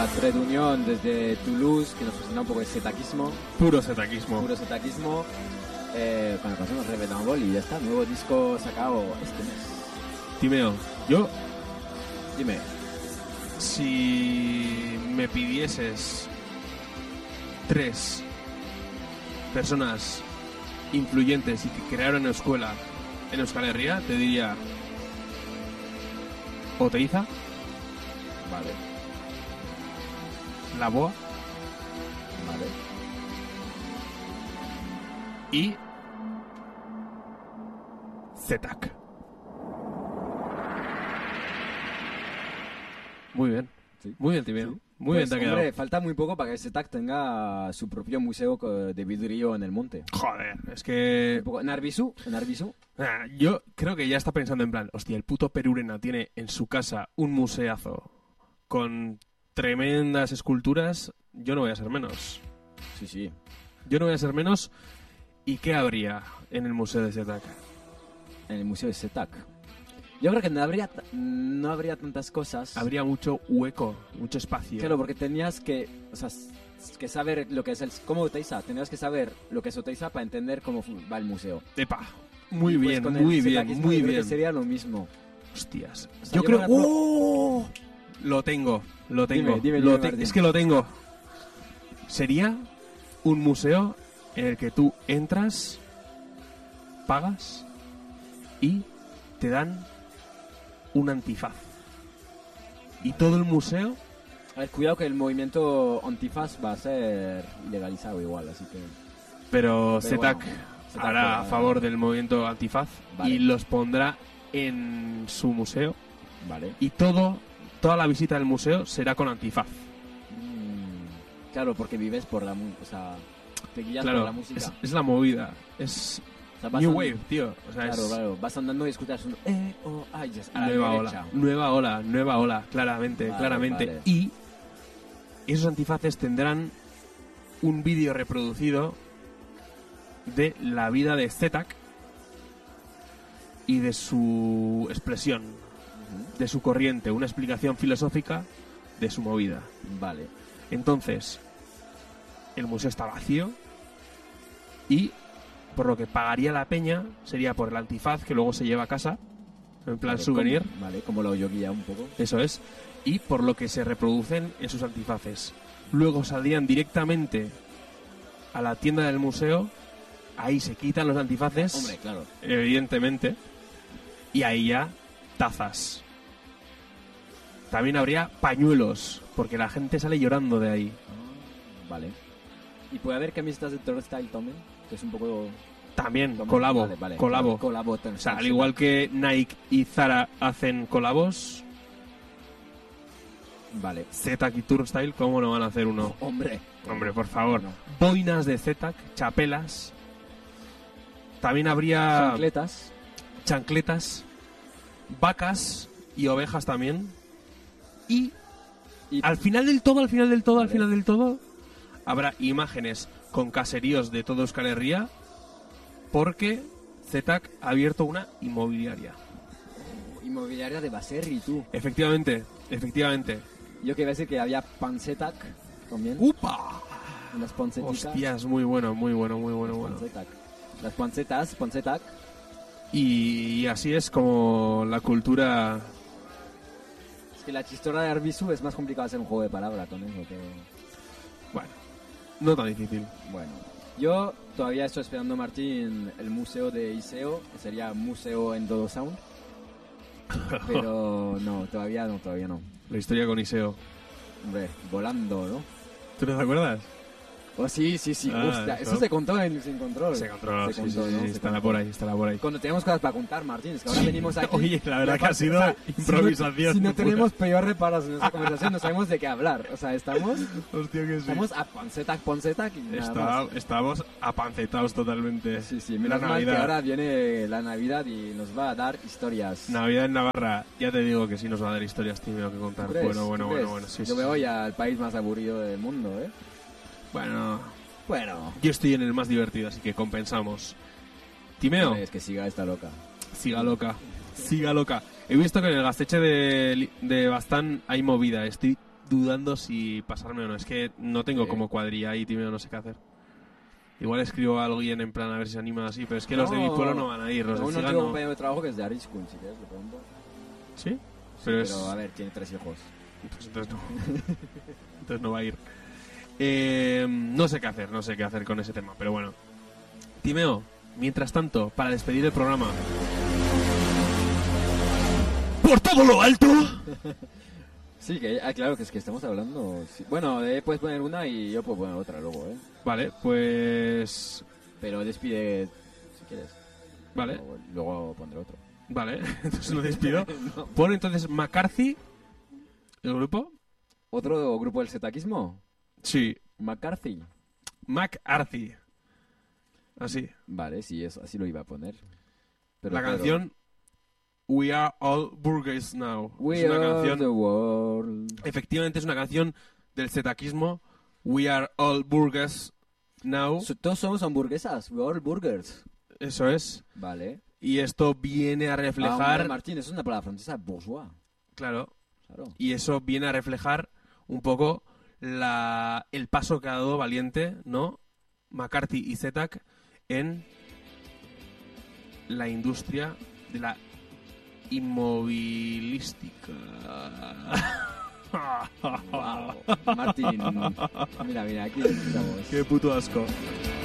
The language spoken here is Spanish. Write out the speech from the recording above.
Trade Union desde Toulouse, que nos presenta un poco de setaquismo. Puro setaquismo. Puro setaquismo. Con la canción Revenant y ya está. Nuevo disco sacado este mes. Timeo, yo... Dime. Si me pidieses 3 personas influyentes y que crearon escuela en Euskal Herria, te diría Oteiza, Vale. La Boa Vale. y Zetak. Muy bien. Sí. Muy bien, Timeo. Sí. Muy bien te ha quedado. Hombre, falta muy poco para que Zetak tenga su propio museo de vidrio en el monte. Joder, es que... Un poco. ¿En Arbizu? Yo creo que ya está pensando en plan, hostia, el puto Perurena tiene en su casa un museazo con tremendas esculturas, yo no voy a ser menos. Sí. Yo no voy a ser menos. ¿Y qué habría en el museo de Zetak? En el museo de Zetak. Yo creo que no habría tantas cosas. Habría mucho hueco, mucho espacio. Claro, porque tenías que, o sea, que saber lo que es como Oteiza. Tenías que saber lo que es Oteiza para entender cómo va el museo. Epa, muy Y pues bien, con muy el bien, zetaquismo muy yo creo bien. que sería lo mismo. Hostias. O sea, yo yo creo... por ejemplo- ¡Oh! Lo tengo. Dime, Martín. Es que lo tengo. Sería un museo en el que tú entras, pagas y te dan un antifaz. Y todo el museo... A ver, cuidado que el movimiento antifaz va a ser ilegalizado igual, así que... Pero Zetak bueno, Zetak hará a podrá- favor del movimiento antifaz Vale. y los pondrá en su museo. Vale. Y toda la visita del museo será con antifaz. Claro, porque vives por la música, o sea, te guías por Claro, la música. es la movida. Es O sea, vas New and- Wave, tío. O sea, Claro, vas andando y escuchas un yes, a la nueva derecha. ola, nueva ola, claramente, Vale, claramente. vale. Y esos antifaces tendrán un vídeo reproducido de la vida de Zetak y de su expresión, de su corriente, una explicación filosófica de su movida. Vale. Entonces, el museo está vacío y por lo que pagaría la peña sería por el antifaz que luego se lleva a casa, en plan Vale, souvenir. Como lo yoguía un poco. Eso es. Y por lo que se reproducen esos antifaces. Luego saldrían directamente a la tienda del museo. Ahí se quitan los antifaces. Hombre, claro. Evidentemente. Y ahí ya tazas. También habría pañuelos. Porque la gente sale llorando de ahí. Vale. ¿Y puede haber camisetas de Turnstile también? Que es un poco... También, Toma, colabo. vale, Colabo. Colabo O Turnstile. sea, al igual que Nike y Zara hacen colabos, Vale. Zetak y Turnstile, ¿cómo no van a hacer uno? Hombre. Hombre, por favor. No. Boinas de Zetak, chapelas. También habría chancletas, vacas y ovejas también. Y al final del todo, habrá imágenes con caseríos de todo Euskal Herria porque Zetak ha abierto una inmobiliaria. Inmobiliaria de Baserri, tú. Efectivamente. Yo quería decir que había Panzetak también. ¡Upa! Las pancetitas. Hostias, muy bueno. Panzetak. Las pancetas, Panzetak. Y así es como la cultura... Es que la chistorra de Arbizu es más complicado hacer un juego de palabras con eso, pero... Bueno, no tan difícil. Bueno, yo todavía estoy esperando, Martín, el museo de Iseo, que sería Museo en Dodo Sound. Pero no, todavía no. La historia con Iseo. Hombre, volando, ¿no? ¿Tú no te acuerdas? Oh, sí. Ah, Hostia, eso se contó en Sin Control. Se controló, sí, ¿no? estará por ahí. Cuando tenemos cosas para contar, Martín, es que ahora venimos aquí... Oye, la verdad que ha sido improvisación. Si no pura. tenemos peor reparos en esta conversación, no sabemos de qué hablar. O sea, estamos Hostia, que sí. estamos a Ponzetac y nada más. Estábamos apancetados totalmente. Sí, menos mal que ahora viene la Navidad y nos va a dar historias. Navidad en Navarra, ya te digo que sí nos va a dar historias, tío, que contar. ¿Tú crees? Bueno, ¿Tú crees? sí. Yo sí. me voy al país más aburrido del mundo, ¿eh? Bueno, yo estoy en el más divertido, así que compensamos. Timeo, es que siga esta loca. siga loca. He visto que en el gasteche de Bastán hay movida. Estoy dudando si pasarme o no. Es que no tengo Sí. como cuadrilla y Timeo no sé qué hacer. Igual escribo a alguien en plan a ver si se anima así, pero es que los de mi pueblo no van a ir. Los Tengo de un Ciudad antiguo no. compañero de trabajo que es de Ariskun, si quieres, le pregunto. ¿Sí? Sí, Pero pero, es- a ver, tiene 3 hijos. Pues entonces no. Entonces no va a ir. No sé qué hacer con ese tema, pero bueno. Timeo, mientras tanto, para despedir el programa. ¡Por todo lo alto! Sí, que, claro, que es que estamos hablando... sí. Bueno, puedes poner una y yo puedo poner otra luego, ¿eh? Vale, pues. Pero despide si quieres. Vale, Luego pondré otro. vale, entonces lo despido. No. Pon entonces McCarthy, el grupo. ¿Otro grupo del setaquismo? Sí, McCarthy. McCarthy. Así. Vale, sí, eso, así lo iba a poner. Pero, La claro, canción We Are All Burgers Now. We Es una are canción. the world. Efectivamente, es una canción del zetaquismo. We Are All Burgers Now. Todos somos hamburguesas. We are all burgers. Eso es. Vale. Y esto viene a Hombre, reflejar. Martín, eso es una palabra francesa. Bourgeois. Claro. Claro. Y eso viene a reflejar un poco el paso que ha dado Valiente, ¿no? McCarthy y Zetak en la industria de la inmovilística. Wow. Martín, mira, aquí estamos. ¡Qué puto asco!